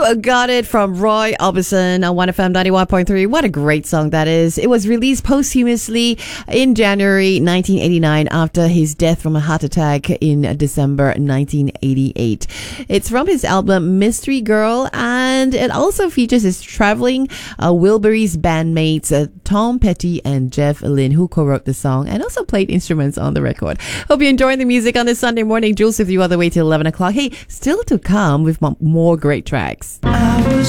You Got It from Roy Orbison on 1FM 91.3. What a great song that is. It was released posthumously in January 1989 after his death from a heart attack in December 1988. It's from his album Mystery Girl, and it also features his traveling Wilburys bandmates Tom Petty and Jeff Lynne, who co-wrote the song and also played instruments on the record. Hope you're enjoying the music on this Sunday morning. Jules with you all the way till 11 o'clock. Hey, still to come with more great tracks.